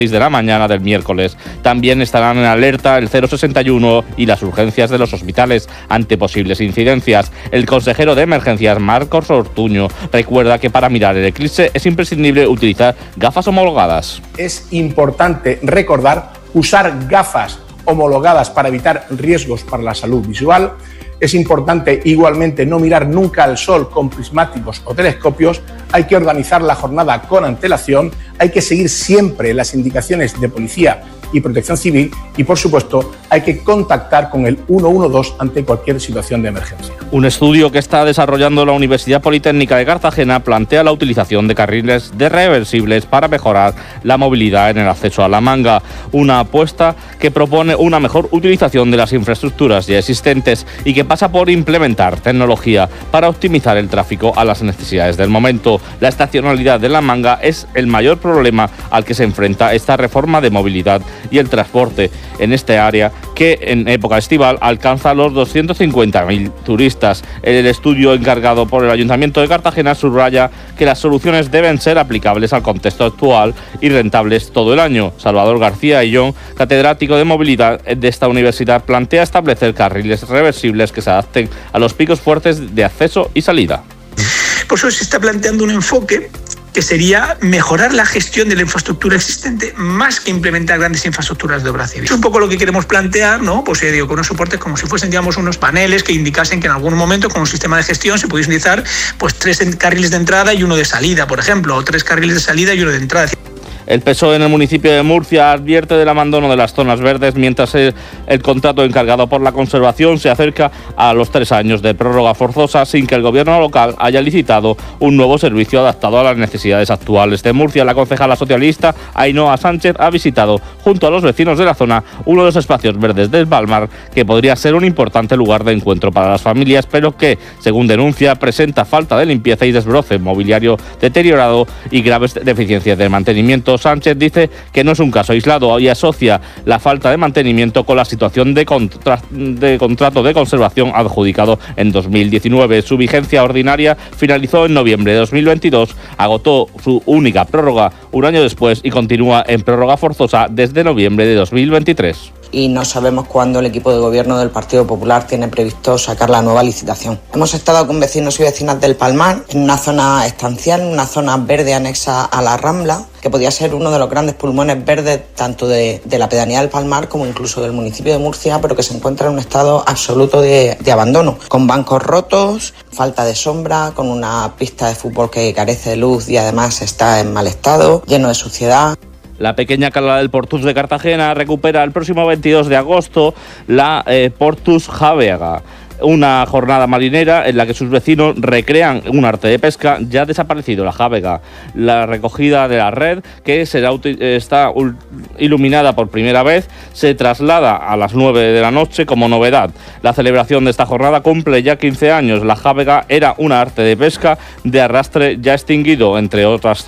de la mañana del miércoles. También estarán en alerta el 061 y las urgencias de los hospitales ante posibles incidencias. El consejero de emergencias, Marcos Ortuño, recuerda que para mirar el eclipse es imprescindible utilizar gafas homologadas. Es importante recordar usar gafas homologadas para evitar riesgos para la salud visual. Es importante igualmente no mirar nunca al sol con prismáticos o telescopios. Hay que organizar la jornada con antelación. Hay que seguir siempre las indicaciones de policía y protección civil y, por supuesto, hay que contactar con el 112 ante cualquier situación de emergencia. Un estudio que está desarrollando la Universidad Politécnica de Cartagena plantea la utilización de carriles de reversibles para mejorar la movilidad en el acceso a la Manga, una apuesta que propone una mejor utilización de las infraestructuras ya existentes y que pasa por implementar tecnología para optimizar el tráfico a las necesidades del momento. La estacionalidad de la Manga es el mayor problema al que se enfrenta esta reforma de movilidad y el transporte en este área, que en época estival alcanza los 250.000 turistas. El estudio encargado por el Ayuntamiento de Cartagena subraya que las soluciones deben ser aplicables al contexto actual y rentables todo el año. Salvador García Illón, catedrático de movilidad de esta universidad, plantea establecer carriles reversibles que se adapten a los picos fuertes de acceso y salida. Por eso se está planteando un enfoque que sería mejorar la gestión de la infraestructura existente más que implementar grandes infraestructuras de obra civil. Es un poco lo que queremos plantear, ¿no? Pues con unos soportes como si fuesen, digamos, unos paneles que indicasen que en algún momento con un sistema de gestión se pudiese utilizar pues 3 carriles de entrada y 1 de salida, por ejemplo, o 3 carriles de salida y 1 de entrada. El PSOE en el municipio de Murcia advierte del abandono de las zonas verdes mientras el contrato encargado por la conservación se acerca a los 3 años de prórroga forzosa sin que el gobierno local haya licitado un nuevo servicio adaptado a las necesidades actuales de Murcia. La concejala socialista Ainhoa Sánchez ha visitado junto a los vecinos de la zona uno de los espacios verdes del Palmar que podría ser un importante lugar de encuentro para las familias, pero que, según denuncia, presenta falta de limpieza y desbroce, mobiliario deteriorado y graves deficiencias de mantenimiento. Sánchez dice que no es un caso aislado y asocia la falta de mantenimiento con la situación de contrato de conservación adjudicado en 2019. Su vigencia ordinaria finalizó en noviembre de 2022, agotó su única prórroga un año después y continúa en prórroga forzosa desde noviembre de 2023. Y no sabemos cuándo el equipo de gobierno del Partido Popular tiene previsto sacar la nueva licitación. Hemos estado con vecinos y vecinas del Palmar en una zona estancial, una zona verde anexa a la Rambla, que podía ser uno de los grandes pulmones verdes tanto de la pedanía del Palmar como incluso del municipio de Murcia, pero que se encuentra en un estado absoluto de abandono, con bancos rotos, falta de sombra, con una pista de fútbol que carece de luz y además está en mal estado, lleno de suciedad. La pequeña calada del Portus de Cartagena recupera el próximo 22 de agosto la Portus Jábega, una jornada marinera en la que sus vecinos recrean un arte de pesca ya desaparecido, la jábega. La recogida de la red, que está iluminada por primera vez, se traslada a las 9 de la noche como novedad. La celebración de esta jornada cumple ya 15 años. La jábega era un arte de pesca de arrastre ya extinguido, entre otras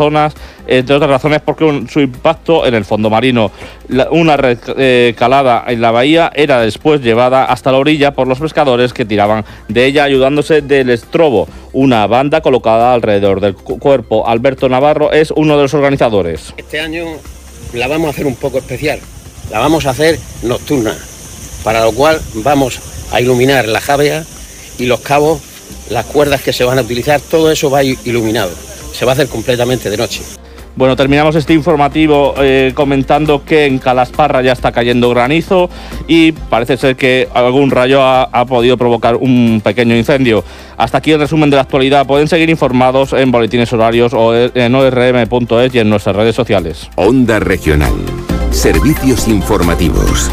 razones porque su impacto en el fondo marino. Una red calada en la bahía era después llevada hasta la orilla por los pescadores que tiraban de ella ayudándose del estrobo, una banda colocada alrededor del cuerpo. Alberto Navarro es uno de los organizadores. Este año la vamos a hacer un poco especial, la vamos a hacer nocturna, para lo cual vamos a iluminar la jábega y los cabos, las cuerdas que se van a utilizar, todo eso va iluminado, se va a hacer completamente de noche. Bueno, terminamos este informativo comentando que en Calasparra ya está cayendo granizo y parece ser que algún rayo ha podido provocar un pequeño incendio. Hasta aquí el resumen de la actualidad. Pueden seguir informados en boletines horarios o en orm.es y en nuestras redes sociales. Onda Regional. Servicios informativos.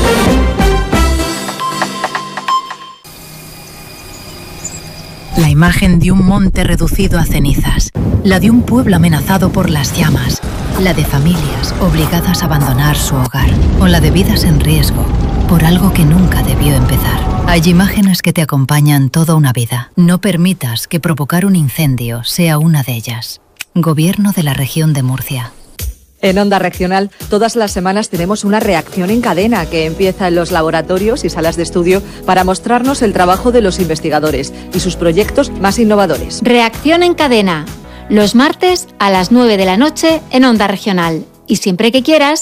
La imagen de un monte reducido a cenizas, la de un pueblo amenazado por las llamas, la de familias obligadas a abandonar su hogar, o la de vidas en riesgo por algo que nunca debió empezar. Hay imágenes que te acompañan toda una vida. No permitas que provocar un incendio sea una de ellas. Gobierno de la Región de Murcia. En Onda Regional, todas las semanas tenemos una reacción en cadena que empieza en los laboratorios y salas de estudio para mostrarnos el trabajo de los investigadores y sus proyectos más innovadores. Reacción en cadena, los martes a las 9 de la noche en Onda Regional. y siempre que quieras.